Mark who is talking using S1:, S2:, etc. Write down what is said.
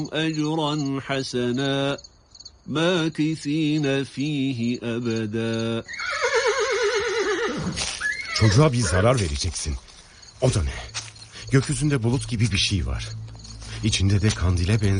S1: أجرا حسنا ماكثين فيه أبدا.
S2: Çocuğa bir zarar vereceksin. O da ne? Gökyüzünde bulut gibi bir şey var. İçinde de kandile benzer